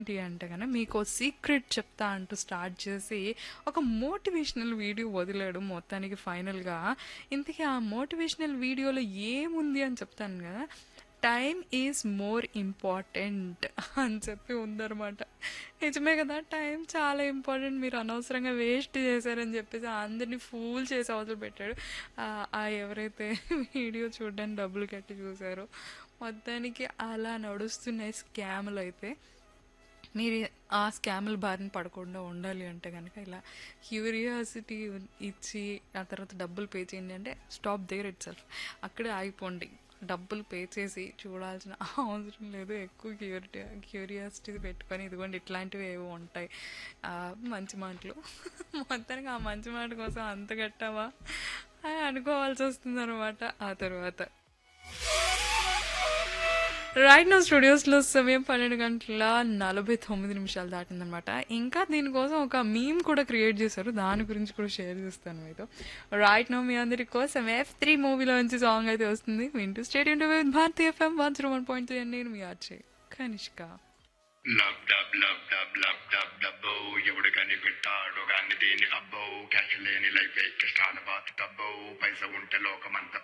ఏంటి అంటే గన మీకో సీక్రెట్ చెప్తా అంటూ స్టార్ట్ చేసి ఒక మోటివేషనల్ వీడియో వదిలాడు మొత్తానికి ఫైనల్‌గా. ఇంతకీ ఆ మోటివేషనల్ వీడియోలో ఏముంది అని చెప్తాను గదా! టైమ్ ఈజ్ మోర్ ఇంపార్టెంట్ అని చెప్పి ఉందనమాట. నిజమే కదా! టైం చాలా ఇంపార్టెంట్. మీరు అనవసరంగా వేస్ట్ చేశారని చెప్పేసి అందరిని ఫూల్ చేసి అవతల పెట్టాడు. ఎవరైతే వీడియో చూడడానికి డబ్బులు కట్టి చూసారో మొత్తానికి అలా నడుస్తున్నాయి స్కాములైతే. మీరు ఆ స్కాముల బారిన పడకుండా ఉండాలి అంటే కనుక ఇలా క్యూరియాసిటీ ఇచ్చి ఆ తర్వాత డబ్బులు పే చేయండి అంటే స్టాప్ దేర్ ఇట్ సెల్ఫ్, అక్కడే ఆగిపోండి. డబ్బులు పే చేసి చూడాల్సిన అవసరం లేదు. ఎక్కువ క్యూరియాసిటీ పెట్టుకొని ఇదిగోండి ఇట్లాంటివి ఏవో ఉంటాయి మంచి మాటలు. మొత్తానికి ఆ మంచి మాట కోసం అంత కట్టావా అని అనుకోవాల్సి వస్తుంది అనమాట ఆ తర్వాత. రైట్ నౌ స్టూడియోస్లో సమయం 12:49 దాటిందనమాట. ఇంకా దీనికోసం ఒక మీమ్ కూడా క్రియేట్ చేశారు, దాని గురించి కూడా షేర్ చేస్తాను మీతో. రైట్ నౌ మీ అందరి కోసం F3 మూవీలో నుంచి సాంగ్ అయితే వస్తుంది. వింటూ state into with Bharati FM 101.3 అని నేను మీ ఆర్చే Kanishka. Love dub love dub love dub డబ్బో ఎవడు కనిపెట్టాడు గాని దీని అబ్బో క్యాష్ లేని లైఫ్ కష్టాల బాత్ తబ్బో పైస ఉంటే లోకమంత